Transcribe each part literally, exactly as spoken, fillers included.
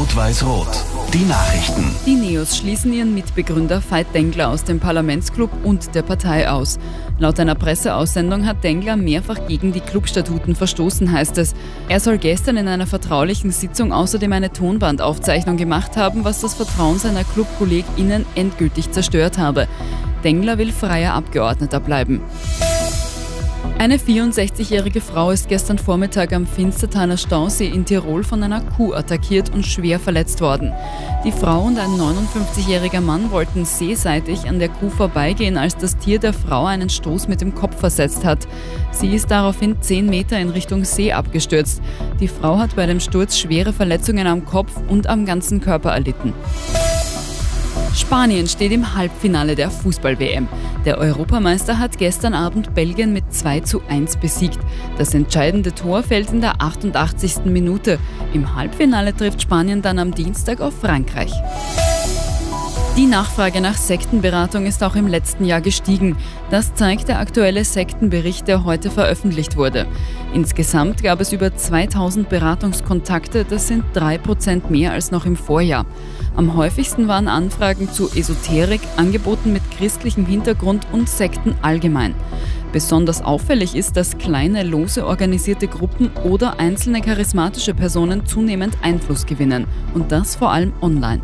Rot-Weiß-Rot. Die Nachrichten. Die Neos schließen ihren Mitbegründer Veit Dengler aus dem Parlamentsclub und der Partei aus. Laut einer Presseaussendung hat Dengler mehrfach gegen die Clubstatuten verstoßen, heißt es. Er soll gestern in einer vertraulichen Sitzung außerdem eine Tonbandaufzeichnung gemacht haben, was das Vertrauen seiner ClubkollegInnen endgültig zerstört habe. Dengler will freier Abgeordneter bleiben. Eine vierundsechzigjährige Frau ist gestern Vormittag am Finstertaler Stausee in Tirol von einer Kuh attackiert und schwer verletzt worden. Die Frau und ein neunundfünfzigjähriger Mann wollten seeseitig an der Kuh vorbeigehen, als das Tier der Frau einen Stoß mit dem Kopf versetzt hat. Sie ist daraufhin zehn Meter in Richtung See abgestürzt. Die Frau hat bei dem Sturz schwere Verletzungen am Kopf und am ganzen Körper erlitten. Spanien steht im Halbfinale der Fußball-W M. Der Europameister hat gestern Abend Belgien mit zwei zu eins besiegt. Das entscheidende Tor fällt in der achtundachtzigsten Minute. Im Halbfinale trifft Spanien dann am Dienstag auf Frankreich. Die Nachfrage nach Sektenberatung ist auch im letzten Jahr gestiegen. Das zeigt der aktuelle Sektenbericht, der heute veröffentlicht wurde. Insgesamt gab es über zweitausend Beratungskontakte, das sind drei Prozent mehr als noch im Vorjahr. Am häufigsten waren Anfragen zu Esoterik, Angeboten mit christlichem Hintergrund und Sekten allgemein. Besonders auffällig ist, dass kleine, lose organisierte Gruppen oder einzelne charismatische Personen zunehmend Einfluss gewinnen. Und das vor allem online.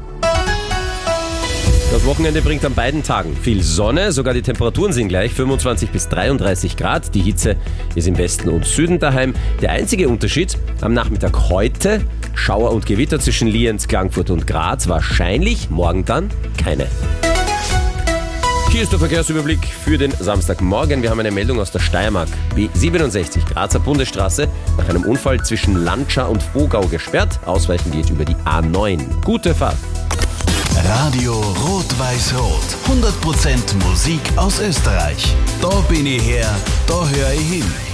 Das Wochenende bringt an beiden Tagen viel Sonne, sogar die Temperaturen sind gleich, fünfundzwanzig bis dreiunddreißig Grad. Die Hitze ist im Westen und Süden daheim. Der einzige Unterschied, am Nachmittag heute Schauer und Gewitter zwischen Lienz, Klagenfurt und Graz, wahrscheinlich, morgen dann keine. Hier ist der Verkehrsüberblick für den Samstagmorgen. Wir haben eine Meldung aus der Steiermark. B siebenundsechzig, Grazer Bundesstraße, nach einem Unfall zwischen Lanscha und Vogau gesperrt. Ausweichen geht über die A neun. Gute Fahrt. Radio Rot-Weiß-Rot. hundert Prozent Musik aus Österreich. Da bin ich her, da höre ich hin.